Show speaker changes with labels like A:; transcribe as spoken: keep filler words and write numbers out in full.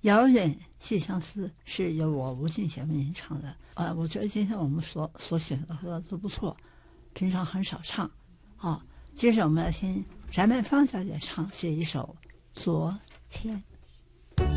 A: 遥远寄相思是由我吴俊贤为您唱的。呃，我觉得今天我们所所选的歌都不错，平常很少唱。啊，接着我们来听翟曼芳小姐唱这一首《昨天》。